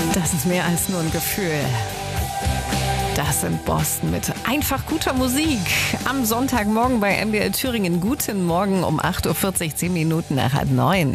Das ist mehr als nur ein Gefühl. Das sind Boston mit einfach guter Musik. Am Sonntagmorgen bei MDR Thüringen. Guten Morgen um 8.40 Uhr, 10 Minuten nach 8:09.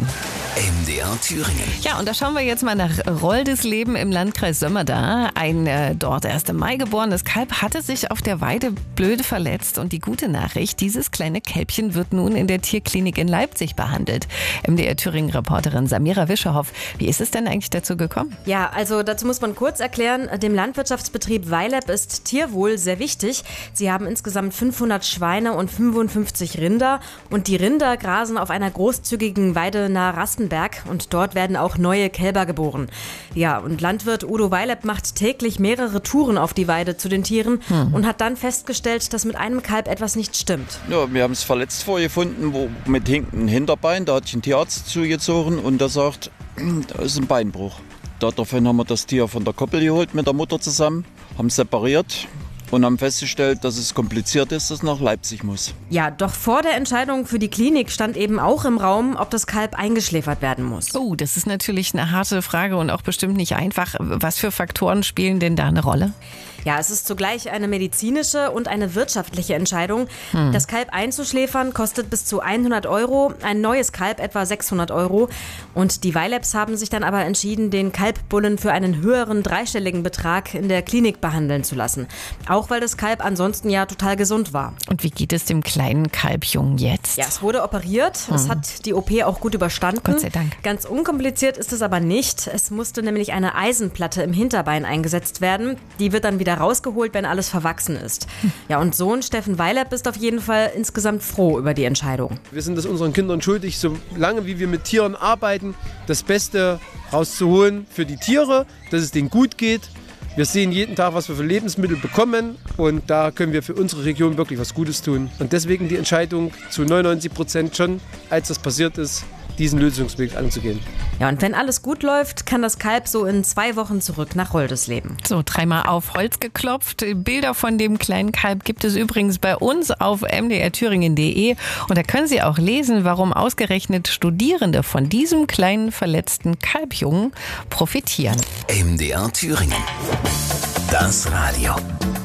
MDR Thüringen. Ja, und da schauen wir jetzt mal nach Roldesleben im Landkreis Sömmerda. Ein dort erst im Mai geborenes Kalb hatte sich auf der Weide blöde verletzt. Und die gute Nachricht, dieses kleine Kälbchen wird nun in der Tierklinik in Leipzig behandelt. MDR Thüringen-Reporterin Samira Wischerhoff, wie ist es denn eigentlich dazu gekommen? Ja, also dazu muss man kurz erklären, dem Landwirtschaftsbetrieb Weilab ist Tierwohl sehr wichtig. Sie haben insgesamt 500 Schweine und 55 Rinder. Und die Rinder grasen auf einer großzügigen Weide nahe Rastenberg. Und dort werden auch neue Kälber geboren. Ja, und Landwirt Udo Weilab macht täglich mehrere Touren auf die Weide zu den Tieren und hat dann festgestellt, dass mit einem Kalb etwas nicht stimmt. Ja, wir haben es verletzt vorgefunden, mit hinkendem Hinterbein. Da hat sich ein Tierarzt zugezogen und der sagt, da ist ein Beinbruch. Daraufhin haben wir das Tier von der Koppel geholt mit der Mutter zusammen, haben separiert und haben festgestellt, dass es kompliziert ist, dass es nach Leipzig muss. Ja, doch vor der Entscheidung für die Klinik stand eben auch im Raum, ob das Kalb eingeschläfert werden muss. Oh, das ist natürlich eine harte Frage und auch bestimmt nicht einfach. Was für Faktoren spielen denn da eine Rolle? Ja, es ist zugleich eine medizinische und eine wirtschaftliche Entscheidung. Das Kalb einzuschläfern kostet bis zu 100 €, ein neues Kalb etwa 600 €. Und die Weilabs haben sich dann aber entschieden, den Kalbbullen für einen höheren dreistelligen Betrag in der Klinik behandeln zu lassen. Auch weil das Kalb ansonsten ja total gesund war. Und wie geht es dem kleinen Kalbjungen jetzt? Ja, es wurde operiert. Es hat die OP auch gut überstanden. Gott sei Dank. Ganz unkompliziert ist es aber nicht. Es musste nämlich eine Eisenplatte im Hinterbein eingesetzt werden. Die wird dann wieder rausgeholt, wenn alles verwachsen ist. Ja, und Sohn Steffen Weilab ist auf jeden Fall insgesamt froh über die Entscheidung. Wir sind es unseren Kindern schuldig, so lange wie wir mit Tieren arbeiten, das Beste rauszuholen für die Tiere, dass es denen gut geht. Wir sehen jeden Tag, was wir für Lebensmittel bekommen und da können wir für unsere Region wirklich was Gutes tun. Und deswegen die Entscheidung zu 99% schon, als das passiert ist, diesen Lösungsweg anzugehen. Ja, und wenn alles gut läuft, kann das Kalb so in 2 Wochen zurück nach Roldesleben. So, 3-mal auf Holz geklopft. Bilder von dem kleinen Kalb gibt es übrigens bei uns auf mdrthüringen.de. Und da können Sie auch lesen, warum ausgerechnet Studierende von diesem kleinen verletzten Kalbjungen profitieren. MDR Thüringen. Das Radio.